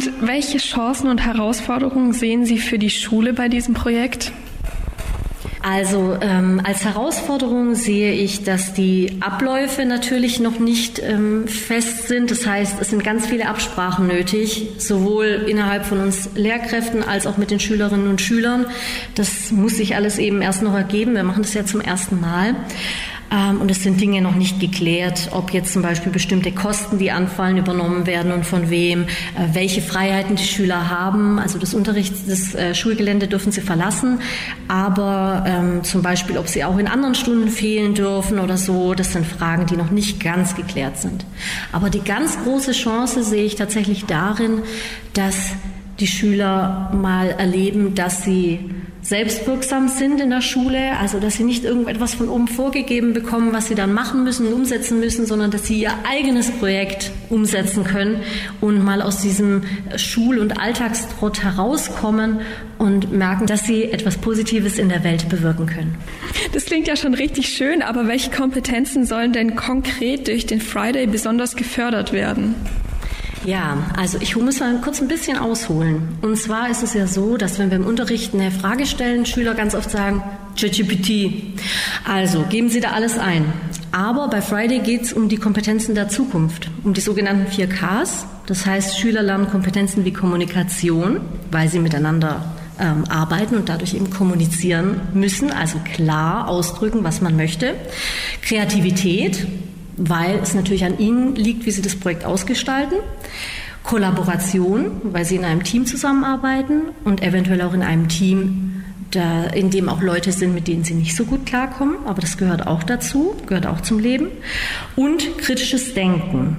Und welche Chancen und Herausforderungen sehen Sie für die Schule bei diesem Projekt? Also als Herausforderung sehe ich, dass die Abläufe natürlich noch nicht fest sind. Das heißt, es sind ganz viele Absprachen nötig, sowohl innerhalb von uns Lehrkräften als auch mit den Schülerinnen und Schülern. Das muss sich alles eben erst noch ergeben. Wir machen das ja zum ersten Mal. Und es sind Dinge noch nicht geklärt, ob jetzt zum Beispiel bestimmte Kosten, die anfallen, übernommen werden und von wem, welche Freiheiten die Schüler haben. Also das Schulgelände dürfen sie verlassen, aber zum Beispiel, ob sie auch in anderen Stunden fehlen dürfen oder so, das sind Fragen, die noch nicht ganz geklärt sind. Aber die ganz große Chance sehe ich tatsächlich darin, dass die Schüler mal erleben, dass sie selbstwirksam sind in der Schule, also dass sie nicht irgendetwas von oben vorgegeben bekommen, was sie dann machen müssen und umsetzen müssen, sondern dass sie ihr eigenes Projekt umsetzen können und mal aus diesem Schul- und Alltagstrott herauskommen und merken, dass sie etwas Positives in der Welt bewirken können. Das klingt ja schon richtig schön, aber welche Kompetenzen sollen denn konkret durch den Friday besonders gefördert werden? Ja, also ich muss mal kurz ein bisschen ausholen. Und zwar ist es ja so, dass wenn wir im Unterricht eine Frage stellen, Schüler ganz oft sagen, ChatGPT. Also geben Sie da alles ein. Aber bei Friday geht es um die Kompetenzen der Zukunft, um die sogenannten 4 Ks. Das heißt, Schüler lernen Kompetenzen wie Kommunikation, weil sie miteinander arbeiten und dadurch eben kommunizieren müssen, also klar ausdrücken, was man möchte. Kreativität, weil es natürlich an ihnen liegt, wie sie das Projekt ausgestalten. Kollaboration, weil sie in einem Team zusammenarbeiten und eventuell auch in einem Team, in dem auch Leute sind, mit denen sie nicht so gut klarkommen, aber das gehört auch dazu, gehört auch zum Leben. Und kritisches Denken.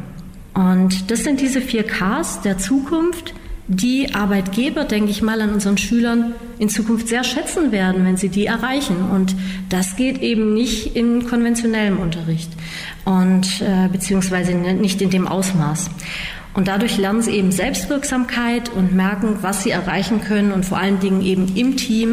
Und das sind diese 4 Ks der Zukunft, die Arbeitgeber, denke ich mal, an unseren Schülern in Zukunft sehr schätzen werden, wenn sie die erreichen. Und das geht eben nicht in konventionellem Unterricht und beziehungsweise nicht in dem Ausmaß. Und dadurch lernen sie eben Selbstwirksamkeit und merken, was sie erreichen können und vor allen Dingen eben im Team